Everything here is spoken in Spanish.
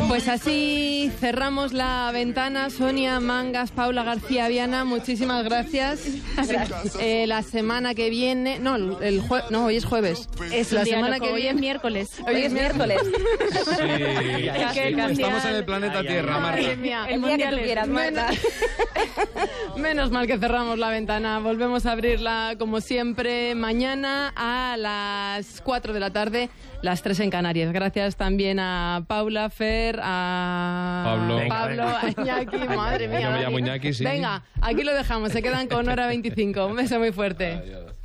Pues así cerramos la ventana. Sonia Mangas, Paula García Viana, muchísimas gracias. La semana que viene, hoy es jueves. Es la semana que viene. Hoy es miércoles. Hoy es miércoles. Sí, estamos en el planeta Tierra, Marta. Madre mía. El día que tú quieras, Marta. Menos mal que cerramos la ventana. Volvemos a abrirla como siempre mañana a las 4 de la tarde, las 3 en Canarias. Gracias también a Paula, Fer, a Pablo, a Iñaki. Madre mía. Yo me llamo Iñaki, sí. Venga, aquí lo dejamos. Se quedan con Hora 25. Un beso muy fuerte. Adiós.